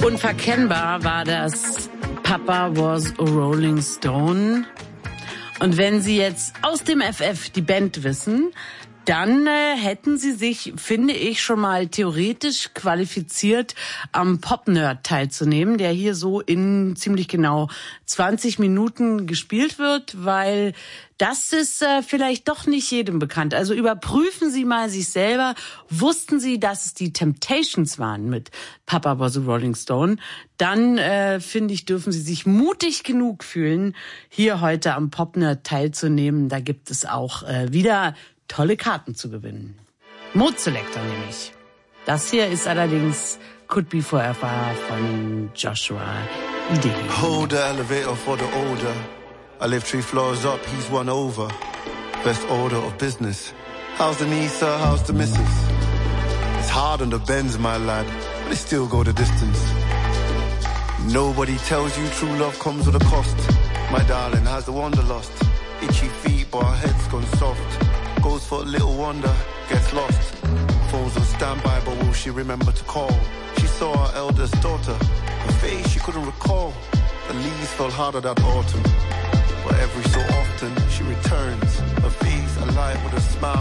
Unverkennbar war das Papa Was a Rolling Stone. Und wenn Sie jetzt aus dem FF die Band wissen, dann hätten Sie sich, finde ich, schon mal theoretisch qualifiziert, am Pop-Nerd teilzunehmen, der hier so in ziemlich genau 20 Minuten gespielt wird, weil das ist vielleicht doch nicht jedem bekannt. Also überprüfen Sie mal sich selber. Wussten Sie, dass es die Temptations waren mit Papa Was a Rolling Stone? Dann, finde ich, dürfen Sie sich mutig genug fühlen, hier heute am Pop-Nerd teilzunehmen. Da gibt es auch wieder tolle Karten zu gewinnen. Mode Selector nämlich. Das hier ist allerdings Could Be Forever von Joshua Idee. Hold the elevator for the older. I live 3 floors up, he's one over. Best order of business. How's the knee, sir? How's the missus? It's hard on the bends, my lad, but they still go the distance. Nobody tells you true love comes with a cost. My darling has the wanderlust. Itchy feet, but her head's gone soft. Goes for a little wonder, gets lost. Phone's on standby, but will she remember to call? She saw her eldest daughter. Her face she couldn't recall. The leaves fell harder that autumn. But every so often she returns. Her face alive with a smile.